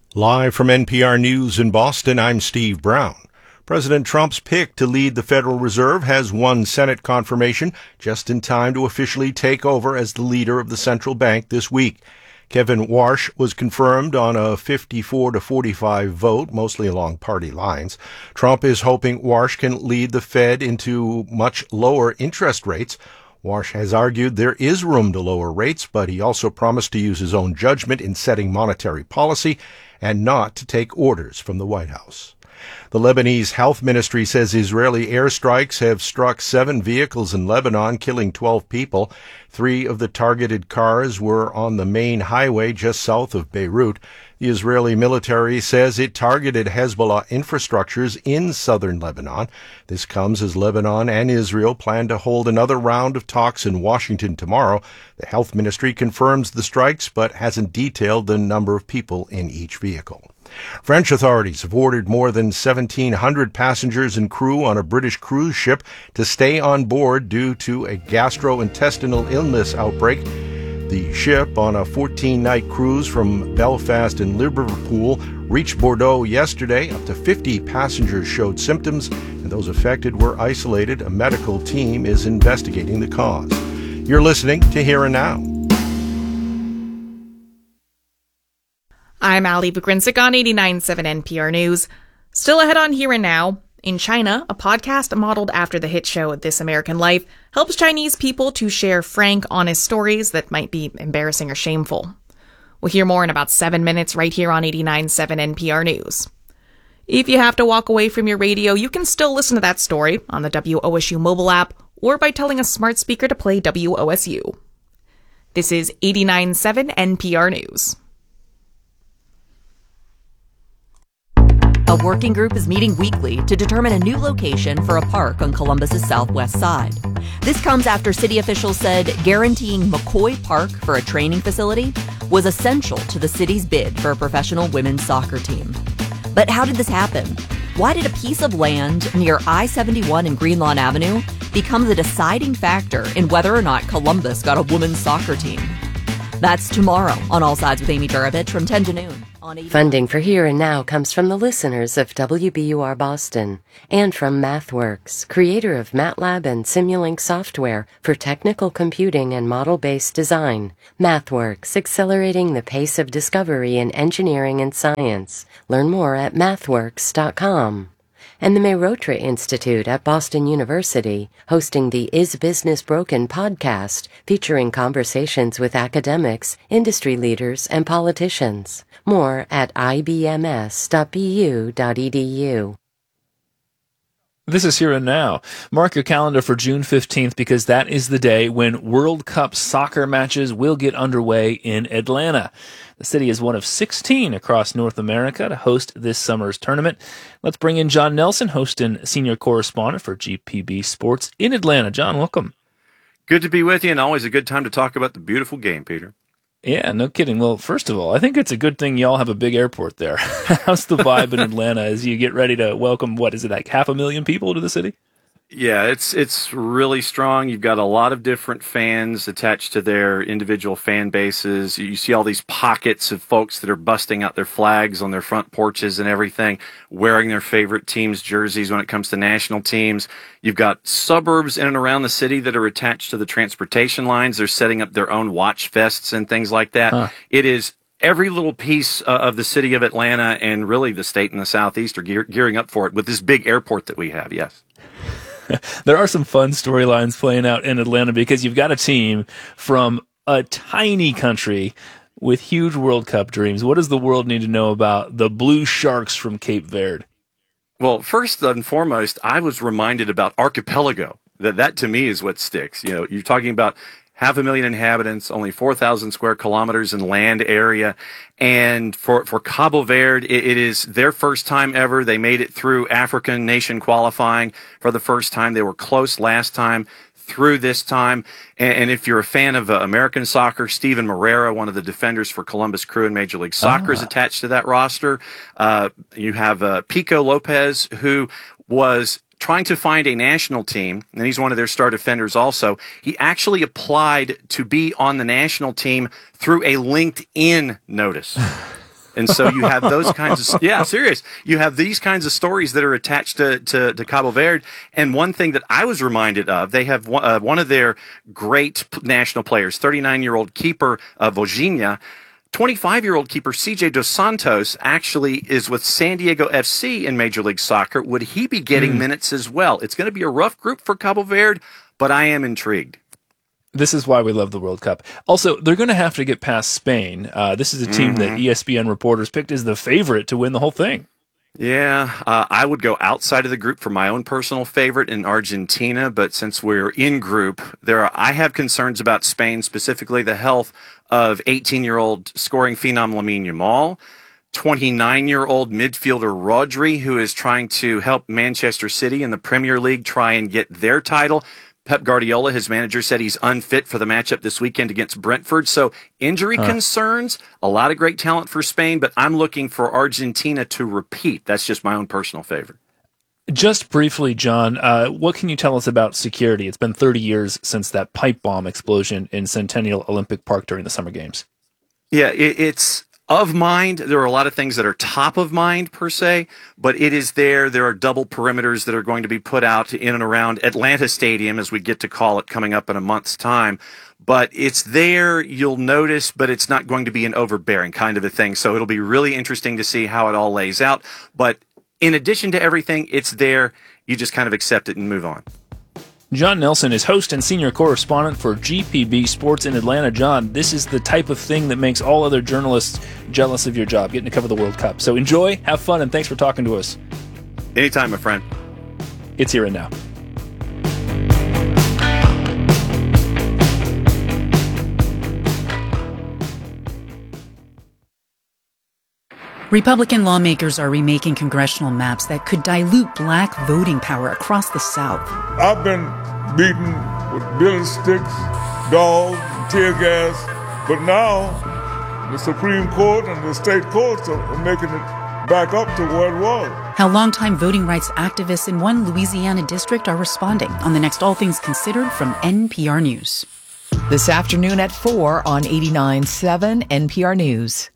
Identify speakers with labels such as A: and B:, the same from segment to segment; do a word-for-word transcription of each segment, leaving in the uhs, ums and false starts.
A: Live from N P R News in Boston, I'm Steve Brown. President Trump's pick to lead the Federal Reserve has won Senate confirmation just in time to officially take over as the leader of the central bank this week. Kevin Warsh was confirmed on a fifty-four to forty-five vote, mostly along party lines. Trump is hoping Warsh can lead the Fed into much lower interest rates. Warsh has argued there is room to lower rates, but he also promised to use his own judgment in setting monetary policy and not to take orders from the White House. The Lebanese Health Ministry says Israeli airstrikes have struck seven vehicles in Lebanon, killing twelve people. Three of the targeted cars were on the main highway just south of Beirut. The Israeli military says it targeted Hezbollah infrastructures in southern Lebanon. This comes as Lebanon and Israel plan to hold another round of talks in Washington tomorrow. The health ministry confirms the strikes but hasn't detailed the number of people in each vehicle. French authorities have ordered more than seventeen hundred passengers and crew on a British cruise ship to stay on board due to a gastrointestinal illness outbreak. The ship, on a fourteen-night cruise from Belfast and Liverpool, reached Bordeaux yesterday. Up to fifty passengers showed symptoms, and those affected were isolated. A medical team is investigating the cause. You're listening to Here and Now.
B: I'm Ali Bukrinzik on eighty-nine point seven N P R News. Still ahead on Here and Now. In China, a podcast modeled after the hit show This American Life helps Chinese people to share frank, honest stories that might be embarrassing or shameful. We'll hear more in about seven minutes right here on eighty-nine point seven N P R News. If you have to walk away from your radio, you can still listen to that story on the W O S U mobile app or by telling a smart speaker to play W O S U. This is eighty-nine point seven N P R News.
C: A working group is meeting weekly to determine a new location for a park on Columbus's southwest side. This comes after city officials said guaranteeing McCoy Park for a training facility was essential to the city's bid for a professional women's soccer team. But how did this happen? Why did a piece of land near I seventy-one and Greenlawn Avenue become the deciding factor in whether or not Columbus got a women's soccer team? That's tomorrow on All Sides with Amy Juravich from ten to noon.
D: Funding for Here and Now comes from the listeners of W B U R Boston and from MathWorks, creator of MATLAB and Simulink software for technical computing and model-based design. MathWorks, accelerating the pace of discovery in engineering and science. Learn more at mathworks dot com. And the Mehrotra Institute at Boston University, hosting the Is Business Broken podcast, featuring conversations with academics, industry leaders, and politicians. More at I B M S dot B U dot E D U.
E: This is Here and Now. Mark your calendar for June fifteenth because that is the day when World Cup soccer matches will get underway in Atlanta. The city is one of sixteen across North America to host this summer's tournament. Let's bring in John Nelson, host and senior correspondent for G P B Sports in Atlanta. John, welcome.
F: Good to be with you, and always a good time to talk about the beautiful game, Peter.
E: Yeah, no kidding. Well, first of all, I think it's a good thing y'all have a big airport there. How's the vibe in Atlanta as you get ready to welcome, what is it, like half a million people to the city?
F: Yeah, it's it's really strong. You've got a lot of different fans attached to their individual fan bases. You see all these pockets of folks that are busting out their flags on their front porches and everything, wearing their favorite team's jerseys when it comes to national teams. You've got suburbs in and around the city that are attached to the transportation lines. They're setting up their own watch fests and things like that. Huh. It is every little piece uh, of the city of Atlanta and really the state and the Southeast are gear- gearing up for it with this big airport that we have, yes.
E: There are some fun storylines playing out in Atlanta because you've got a team from a tiny country with huge World Cup dreams. What does the world need to know about the Blue Sharks from Cape Verde?
F: Well, first and foremost, I was reminded about archipelago. That that to me is what sticks. You know, you're talking about half a million inhabitants, only four thousand square kilometers in land area. And for, for Cabo Verde, it, it is their first time ever. They made it through African nation qualifying for the first time. They were close last time, through this time. And, and if you're a fan of uh, American soccer, Steven Moreira, one of the defenders for Columbus Crew in Major League Soccer, ah. is attached to that roster. Uh, you have uh, Pico Lopez, who was trying to find a national team, and he's one of their star defenders also. He actually applied to be on the national team through a LinkedIn notice. And so you have those kinds of, yeah, serious. You have these kinds of stories that are attached to, to, to Cabo Verde. And one thing that I was reminded of, they have one, uh, one of their great national players, thirty-nine-year-old keeper, uh, Vojinha. twenty-five-year-old keeper C J Dos Santos actually is with San Diego F C in Major League Soccer. Would he be getting mm. minutes as well? It's going to be a rough group for Cabo Verde, but I am intrigued.
E: This is why we love the World Cup. Also, they're going to have to get past Spain. Uh, this is a team mm-hmm. that E S P N reporters picked as the favorite to win the whole thing.
F: Yeah, uh, I would go outside of the group for my own personal favorite in Argentina, but since we're in group, there are, I have concerns about Spain, specifically the health of eighteen-year-old scoring phenom Lamine Yamal, twenty-nine-year-old midfielder Rodri, who is trying to help Manchester City in the Premier League try and get their title. Pep Guardiola, his manager, said he's unfit for the matchup this weekend against Brentford. So injury huh. concerns, a lot of great talent for Spain, but I'm looking for Argentina to repeat. That's just my own personal favorite.
E: Just briefly, John, uh, what can you tell us about security? It's been thirty years since that pipe bomb explosion in Centennial Olympic Park during the Summer Games.
F: Yeah, it, it's of mind. There are a lot of things that are top of mind, per se, but it is there. There are double perimeters that are going to be put out in and around Atlanta Stadium, as we get to call it, coming up in a month's time. But it's there, you'll notice, but it's not going to be an overbearing kind of a thing. So it'll be really interesting to see how it all lays out. But in addition to everything, it's there. You just kind of accept it and move on.
E: John Nelson is host and senior correspondent for G P B Sports in Atlanta. John, this is the type of thing that makes all other journalists jealous of your job, getting to cover the World Cup. So enjoy, have fun, and thanks for talking to us.
F: Anytime, my friend.
E: It's Here and Now.
G: Republican lawmakers are remaking congressional maps that could dilute black voting power across the South.
H: I've been beaten with billy sticks, dogs, and tear gas, but now the Supreme Court and the state courts are making it back up to where it was.
G: How longtime voting rights activists in one Louisiana district are responding on the next All Things Considered from N P R News.
I: This afternoon at four on eighty-nine point seven N P R News.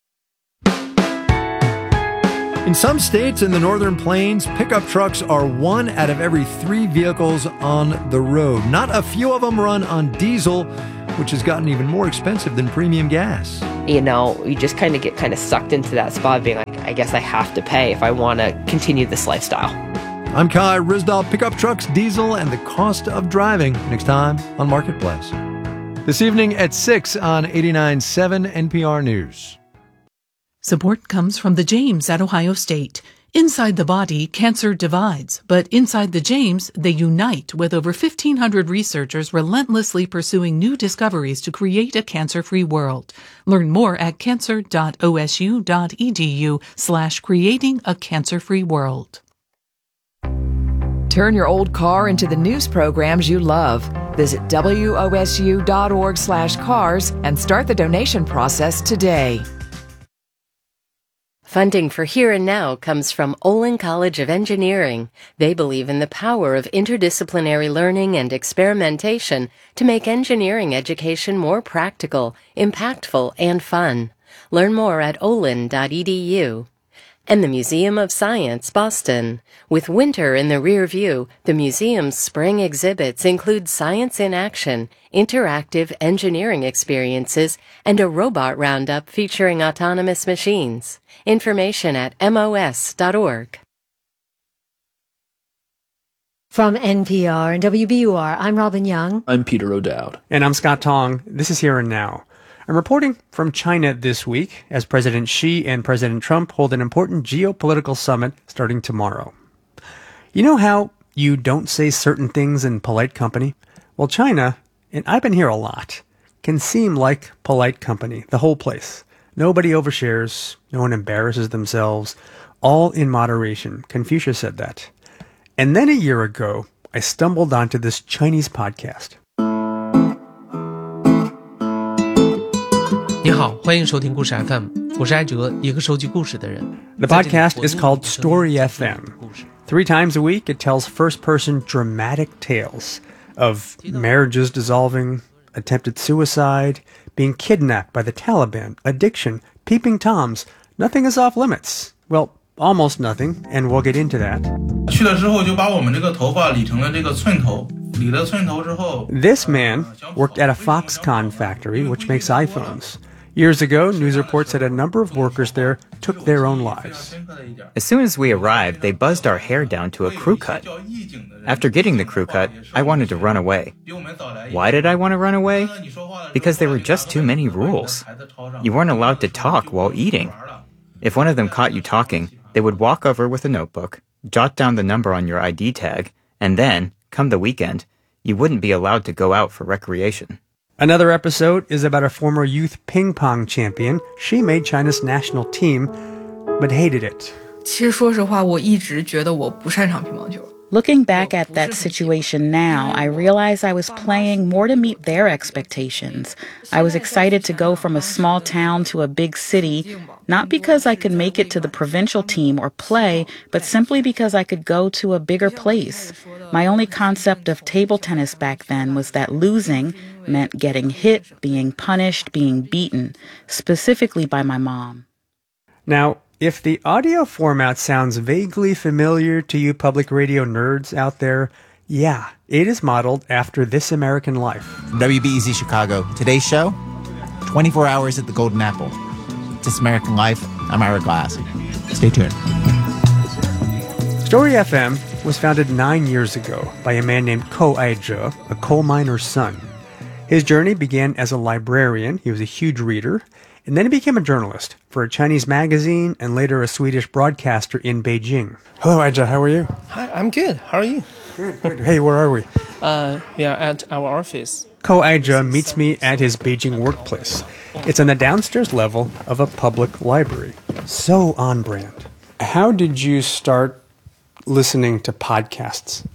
J: In some states in the Northern Plains, pickup trucks are one out of every three vehicles on the road. Not a few of them run on diesel, which has gotten even more expensive than premium gas.
K: You know, you just kind of get kind of sucked into that spot being like, I guess I have to pay if I want to continue this lifestyle.
J: I'm Kai Risdall. Pickup trucks, diesel, and the cost of driving next time on Marketplace. This evening at six on eighty-nine point seven N P R News.
L: Support comes from the James at Ohio State. Inside the body, cancer divides, but inside the James, they unite with over fifteen hundred researchers relentlessly pursuing new discoveries to create a cancer-free world. Learn more at cancer.osu.edu slash creating a cancer-free world.
I: Turn your old car into the news programs you love. Visit wosu.org slash cars and start the donation process today.
D: Funding for Here and Now comes from Olin College of Engineering. They believe in the power of interdisciplinary learning and experimentation to make engineering education more practical, impactful, and fun. Learn more at olin dot e d u. And the Museum of Science, Boston. With winter in the rear view, the museum's spring exhibits include science in action, interactive engineering experiences, and a robot roundup featuring autonomous machines. Information at M O S dot org.
M: From N P R and W B U R, I'm Robin Young.
E: I'm Peter O'Dowd.
N: And I'm Scott Tong. This is Here and Now. I'm reporting from China this week as President Xi and President Trump hold an important geopolitical summit starting tomorrow. You know how you don't say certain things in polite company? Well, China, and I've been here a lot, can seem like polite company, the whole place. Nobody overshares, no one embarrasses themselves, all in moderation. Confucius said that. And then a year ago, I stumbled onto this Chinese podcast.
O: 你好，欢迎收听故事 F M， 我是艾哲，一个收集故事的人。
N: The podcast is called Story F M. Three times a week, it tells first-person dramatic tales of marriages dissolving, attempted suicide, being kidnapped by the Taliban, addiction, peeping Toms, nothing is off limits. Well, almost nothing, and we'll get into that.
P: 去了之后就把我们这个头发理成了这个寸头，理了寸头之后
N: This man worked at a Foxconn factory, which makes iPhones. Years ago, news reports said a number of workers there took their own lives.
Q: As soon as we arrived, they buzzed our hair down to a crew cut. After getting the crew cut, I wanted to run away. Why did I want to run away? Because there were just too many rules. You weren't allowed to talk while eating. If one of them caught you talking, they would walk over with a notebook, jot down the number on your I D tag, and then, come the weekend, you wouldn't be allowed to go out for recreation.
N: Another episode is about a former youth ping pong champion. She made China's national team, but hated it.
R: 其实说实话，我一直觉得我不擅长乒乓球。
S: Looking back at that situation now, I realize I was playing more to meet their expectations. I was excited to go from a small town to a big city, not because I could make it to the provincial team or play, but simply because I could go to a bigger place. My only concept of table tennis back then was that losing meant getting hit, being punished, being beaten, specifically by my mom.
N: Now, if the audio format sounds vaguely familiar to you public radio nerds out there, yeah, it is modeled after This American Life.
T: From W B E Z Chicago, today's show, twenty-four hours at the Golden Apple. This American Life, I'm Ira Glass. Stay tuned.
N: Story F M was founded nine years ago by a man named Ko Ai-zhe, a coal miner's son. His journey began as a librarian. He was a huge reader. And then he became a journalist for a Chinese magazine and later a Swedish broadcaster in Beijing. Hello, Ai-zhe. How are you?
O: Hi, I'm good. How are you?
N: Good, good. Hey, where are we?
O: Uh, we are at our office.
N: Ko Ai-zhe meets me at his Beijing workplace. It's on the downstairs level of a public library. So on brand. How did you start listening to podcasts?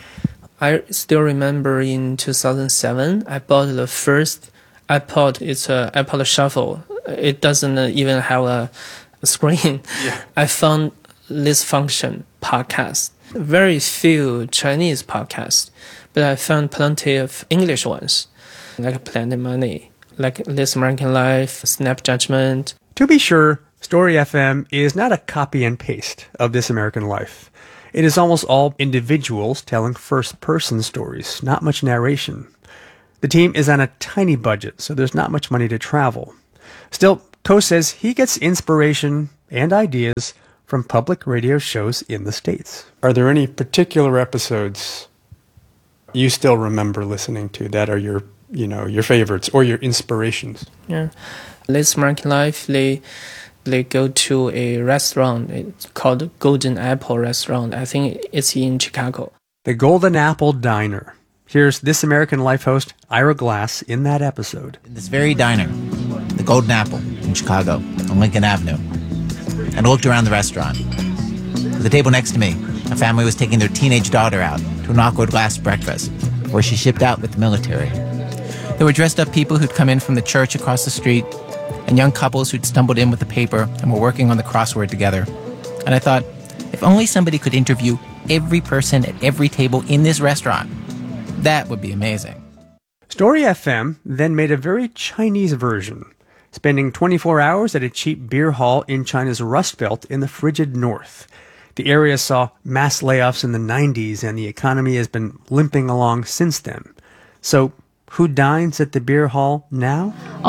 O: I still remember in two thousand seven, I bought the first iPod. It's a iPod Shuffle. It doesn't even have a screen. Yeah. I found this function, podcast. Very few Chinese podcasts, but I found plenty of English ones, like Planet Money, like This American Life, Snap Judgment.
N: To be sure, Story F M is not a copy and paste of This American Life. It is almost all individuals telling first-person stories, not much narration. The team is on a tiny budget, so there's not much money to travel. Still, Ko says he gets inspiration and ideas from public radio shows in the States. Are there any particular episodes you still remember listening to that are your, you know, your favorites or your inspirations?
O: Yeah. This American Life, they they go to a restaurant. It's called Golden Apple Restaurant. I think it's in Chicago.
N: The Golden Apple Diner. Here's This American Life host Ira Glass in that episode.
T: In this very diner, the Golden Apple in Chicago on Lincoln Avenue. And I looked around the restaurant. At the table next to me, a family was taking their teenage daughter out to an awkward last breakfast, where she shipped out with the military. There were dressed-up people who'd come in from the church across the street, and young couples who'd stumbled in with the paper and were working on the crossword together. And I thought, if only somebody could interview every person at every table in this restaurant, that would be amazing.
N: Story F M then made a very Chinese version, spending twenty-four hours at a cheap beer hall in China's Rust Belt in the frigid north. The area saw mass layoffs in the nineties, and the economy has been limping along since then. So, who dines at the beer hall now?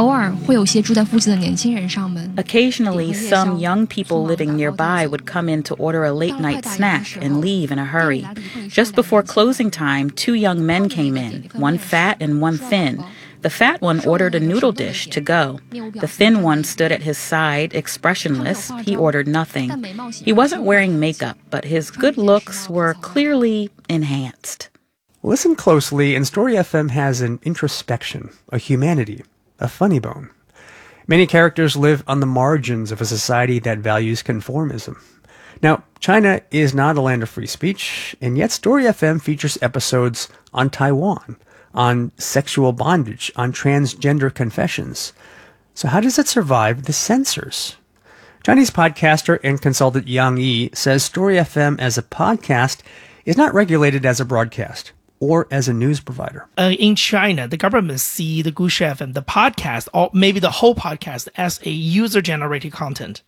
S: Occasionally, some young people living nearby would come in to order a late-night snack and leave in a hurry. Just before closing time, two young men came in, one fat and one thin. The fat one ordered a noodle dish to go. The thin one stood at his side, expressionless. He ordered nothing. He wasn't wearing makeup, but his good looks were clearly enhanced.
N: Listen closely, and Story F M has an introspection, a humanity, a funny bone. Many characters live on the margins of a society that values conformism. Now, China is not a land of free speech, and yet Story F M features episodes on Taiwan, on sexual bondage, on transgender confessions. So how does it survive the censors? Chinese podcaster and consultant Yang Yi says Story F M as a podcast is not regulated as a broadcast or as a news provider.
U: Uh, in China, the government see the Gush F M, the podcast, or maybe the whole podcast, as a user-generated content.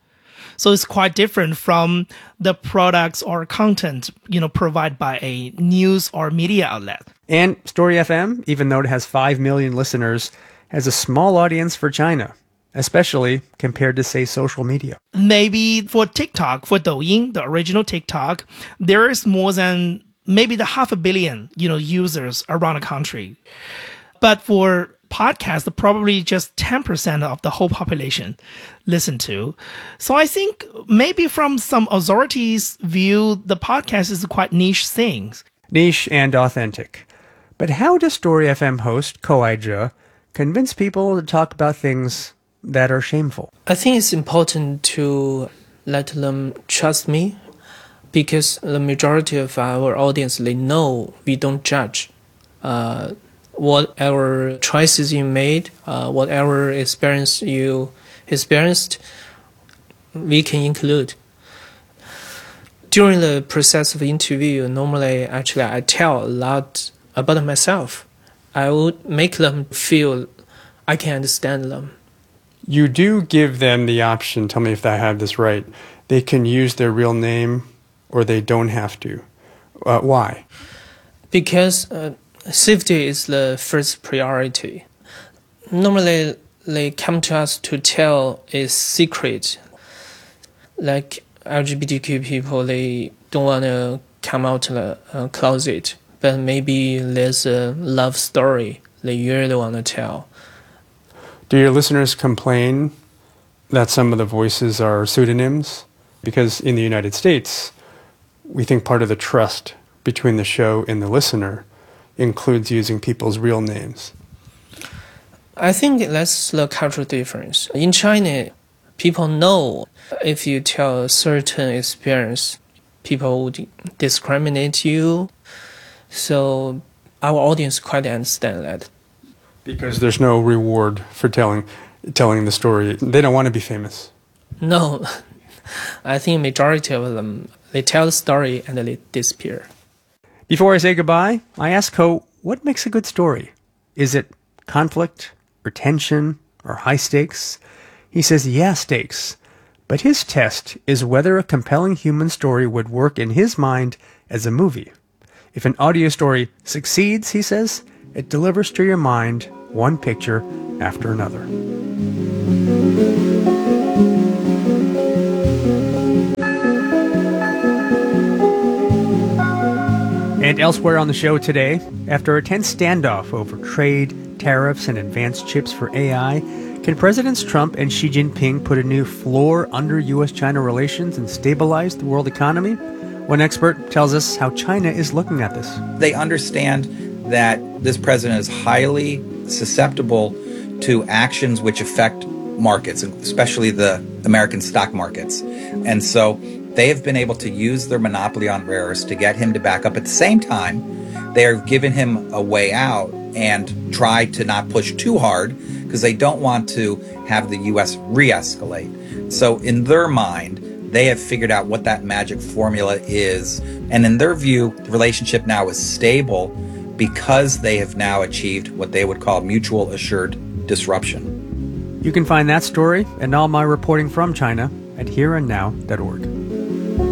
U: So it's quite different from the products or content, you know, provided by a news or media outlet.
N: And Story F M, even though it has five million listeners, has a small audience for China, especially compared to, say, social media.
U: Maybe for TikTok, for Douyin, the original TikTok, there is more than maybe the half a billion, you know, users around the country. But for podcasts, probably just ten percent of the whole population listen to. So I think maybe from some authorities' view, the podcast is a quite niche thing.
N: Niche and authentic. But how does Story F M host Ko Ai-je convince people to talk about things that are shameful?
O: I think it's important to let them trust me, because the majority of our audience, they know we don't judge. Uh, whatever choices you made, uh, whatever experience you experienced, we can include. During the process of the interview, normally, actually, I tell a lot about myself. I would make them feel I can understand them.
N: You do give them the option, tell me if I have this right, they can use their real name or they don't have to. Uh, why?
O: Because uh, safety is the first priority. Normally, they come to us to tell a secret. Like L G B T Q people, they don't want to come out of the uh, closet, but maybe there's a love story they really want to tell.
N: Do your listeners complain that some of the voices are pseudonyms? Because in the United States, we think part of the trust between the show and the listener includes using people's real names.
O: I think that's the cultural difference. In China, people know if you tell a certain experience, people would discriminate you. So our audience quite understand that.
N: Because there's no reward for telling telling the story. They don't want to be famous.
O: No. I think majority of them, they tell the story and they disappear.
N: Before I say goodbye, I ask Ko, what makes a good story? Is it conflict or tension or high stakes? He says, yeah, stakes. But his test is whether a compelling human story would work in his mind as a movie. If an audio story succeeds, he says, it delivers to your mind one picture after another. And elsewhere on the show today, after a tense standoff over trade, tariffs, and advanced chips for A I, can Presidents Trump and Xi Jinping put a new floor under U S China relations and stabilize the world economy? One expert tells us how China is looking at this.
A: They understand that this president is highly susceptible to actions which affect markets, especially the American stock markets. And so they have been able to use their monopoly on rare earths to get him to back up. At the same time, they are giving him a way out and try to not push too hard because they don't want to have the U S re-escalate. So in their mind, they have figured out what that magic formula is. And in their view, the relationship now is stable because they have now achieved what they would call mutual assured disruption.
N: You can find that story and all my reporting from China at here and now dot org.